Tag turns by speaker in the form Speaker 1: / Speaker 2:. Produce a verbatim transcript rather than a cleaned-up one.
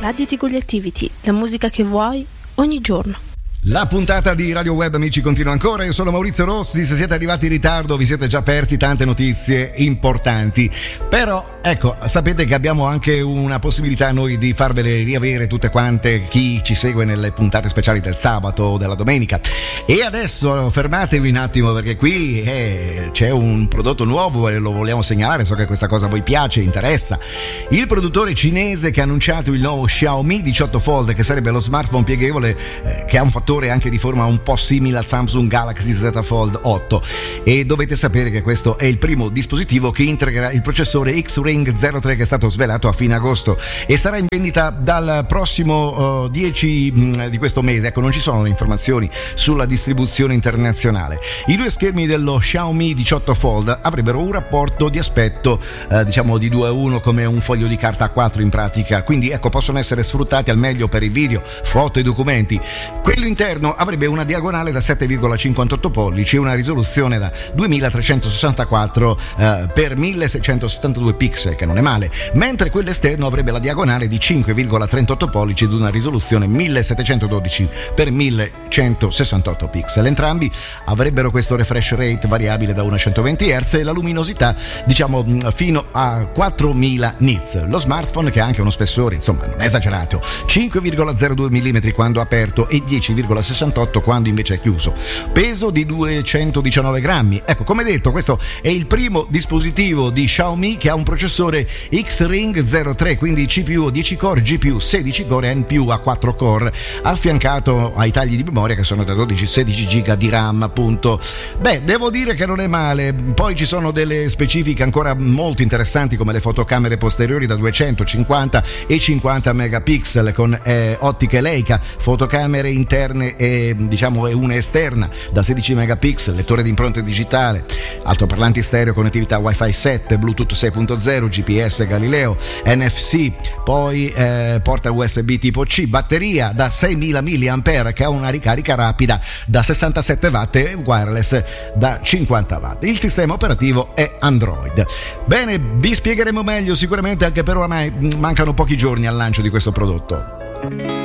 Speaker 1: Radio Tigoli Activity, la musica che vuoi ogni giorno.
Speaker 2: La puntata di Radio Web, amici, continua ancora. Io sono Maurizio Rossi. Se siete arrivati in ritardo vi siete già persi tante notizie importanti, però ecco, sapete che abbiamo anche una possibilità noi di farvele riavere tutte quante, chi ci segue nelle puntate speciali del sabato o della domenica. E adesso fermatevi un attimo, perché qui eh, c'è un prodotto nuovo e lo vogliamo segnalare. So che questa cosa a voi piace, interessa. Il produttore cinese che ha annunciato il nuovo Xiaomi diciotto Fold, che sarebbe lo smartphone pieghevole eh, che ha un fattore anche di forma un po' simile al Samsung Galaxy Z Fold otto, e dovete sapere che questo è il primo dispositivo che integra il processore X-Ring zero tre che è stato svelato a fine agosto e sarà in vendita dal prossimo uh, dieci mh, di questo mese. Ecco, non ci sono le informazioni sulla distribuzione internazionale. I due schermi dello Xiaomi diciotto Fold avrebbero un rapporto di aspetto uh, diciamo di due a uno, come un foglio di carta A quattro in pratica, quindi ecco, possono essere sfruttati al meglio per i video, foto e documenti. Quello interno avrebbe una diagonale da sette virgola cinquantotto pollici e una risoluzione da duemilatrecentosessantaquattro eh, per milleseicentosettantadue pixel, che non è male, mentre quello esterno avrebbe la diagonale di cinque virgola trentotto pollici ed una risoluzione millesettecentododici per millecentosessantotto pixel. Entrambi avrebbero questo refresh rate variabile da uno a centoventi hertz e la luminosità diciamo fino a quattromila nits. Lo smartphone, che ha anche uno spessore insomma non è esagerato, cinque virgola zero due millimetri quando aperto e dieci virgola sessantotto quando invece è chiuso, peso di duecentodiciannove grammi. Ecco, come detto, questo è il primo dispositivo di Xiaomi che ha un processore X-Ring zero tre, quindi C P U dieci core, G P U sedici core, N P U a quattro core, affiancato ai tagli di memoria che sono da dodici sedici giga di RAM, appunto. Beh, devo dire che non è male. Poi ci sono delle specifiche ancora molto interessanti, come le fotocamere posteriori da duecentocinquanta e cinquanta megapixel con eh, ottiche Leica, fotocamere interne e diciamo una esterna da sedici megapixel, lettore di impronte digitale, altoparlanti stereo, connettività Wi-Fi sette, Bluetooth sei punto zero, G P S Galileo, N F C, poi eh, porta U S B tipo C, batteria da seimila milliampere che ha una ricarica rapida da sessantasette watt e wireless da cinquanta watt. Il sistema operativo è Android. Bene, vi spiegheremo meglio sicuramente, anche per oramai mancano pochi giorni al lancio di questo prodotto.